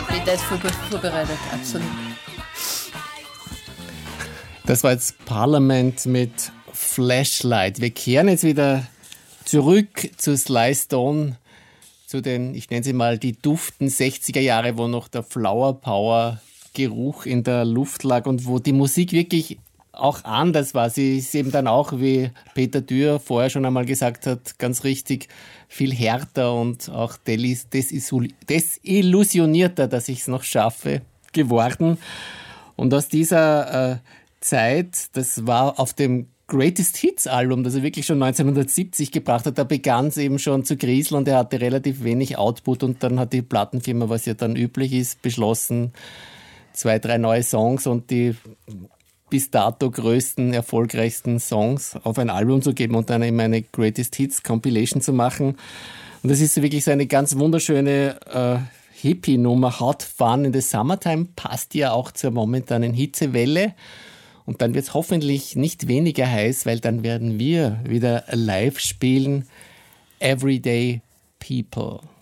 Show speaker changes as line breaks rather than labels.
komplett vorbereitet, absolut.
Das war jetzt Parliament mit Flashlight. Wir kehren jetzt wieder zurück zu Sly Stone, zu den, ich nenne sie mal, die duften 60er Jahre, wo noch der Flower Power Geruch in der Luft lag und wo die Musik wirklich auch anders war. Sie ist eben dann auch, wie Peter Dürr vorher schon einmal gesagt hat, ganz richtig viel härter und auch desillusionierter, dass ich es noch schaffe, geworden. Und aus dieser Zeit, das war auf dem Greatest Hits Album, das er wirklich schon 1970 gebracht hat, da begann es eben schon zu kriseln und er hatte relativ wenig Output und dann hat die Plattenfirma, was ja dann üblich ist, beschlossen, 2, 3 neue Songs und die bis dato größten, erfolgreichsten Songs auf ein Album zu geben und dann eben eine Greatest Hits Compilation zu machen. Und das ist wirklich so eine ganz wunderschöne Hippie-Nummer. Hot Fun in the Summertime passt ja auch zur momentanen Hitzewelle. Und dann wird es hoffentlich nicht weniger heiß, weil dann werden wir wieder live spielen. Everyday People.